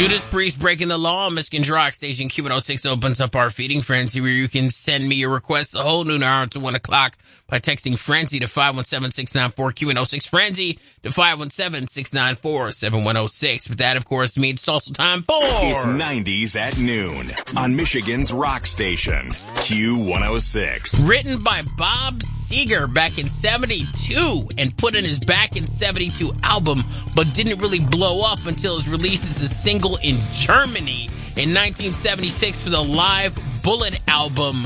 Judas Priest breaking the law. Michigan's Rock Station Q106 opens up our feeding frenzy where you can send me your requests the whole noon hour to 1 o'clock by texting Frenzy to 517-694-Q106. Frenzy to 517-694-7106. But that, of course, means salsa time for... It's 90s at noon on Michigan's Rock Station Q106. Written by Bob Seger back in 72 and put in his Back in 72 album, but didn't really blow up until his release as a single in Germany in 1976 for the Live Bullet album.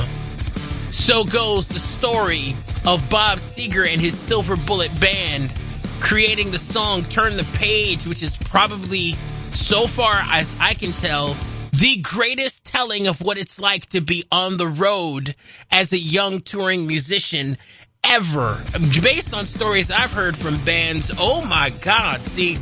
So goes the story of Bob Seger and his Silver Bullet Band creating the song Turn the Page, which is probably, so far as I can tell, the greatest telling of what it's like to be on the road as a young touring musician ever. Based on stories I've heard from bands, oh my God. See,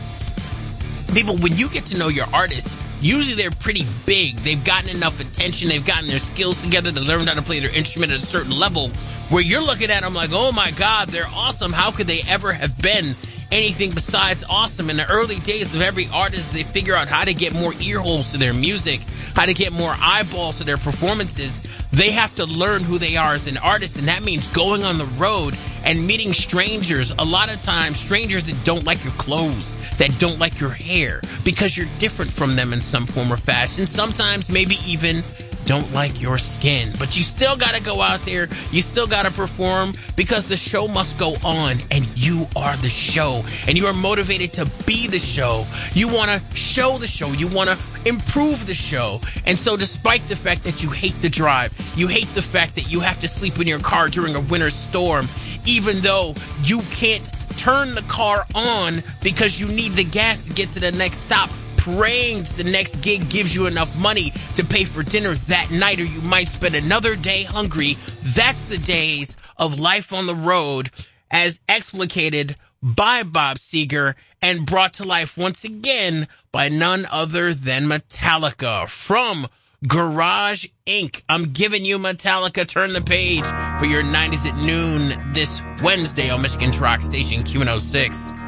people, when you get to know your artist, usually they're pretty big. They've gotten enough attention. They've gotten their skills together to learn how to play their instrument at a certain level where you're looking at them like, oh my God, they're awesome. How could they ever have been anything besides awesome? In the early days of every artist, they figure out how to get more ear holes to their music, how to get more eyeballs to their performances. They have to learn who they are as an artist, and that means going on the road and meeting strangers. A lot of times, strangers that don't like your clothes, that don't like your hair, because you're different from them in some form or fashion. Sometimes maybe even don't like your skin. But you still got to go out there. You still got to perform because the show must go on, and you are the show. And you are motivated to be the show. You want to show the show. You want to improve the show. And so despite the fact that you hate the drive, you hate the fact that you have to sleep in your car during a winter storm, even though you can't turn the car on because you need the gas to get to the next stop, praying the next gig gives you enough money to pay for dinner that night, or you might spend another day hungry. That's the days of life on the road, as explicated by Bob Seger and brought to life once again by none other than Metallica. From Garage Inc., I'm giving you Metallica. Turn the Page for your 90s at noon this Wednesday on Michigan's Rock Station Q106.